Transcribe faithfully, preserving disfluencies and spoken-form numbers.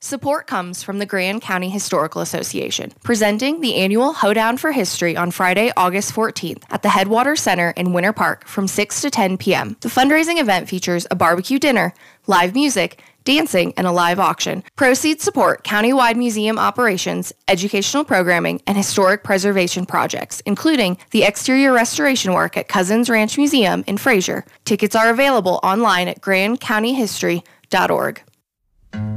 Support comes from the Grand County Historical Association, presenting the annual Hoedown for History on Friday, August fourteenth at the Headwater Center in Winter Park from six to ten p.m. The fundraising event features a barbecue dinner, live music, dancing, and a live auction. Proceeds support countywide museum operations, educational programming, and historic preservation projects, including the exterior restoration work at Cousins Ranch Museum in Fraser. Tickets are available online at grand county history dot org.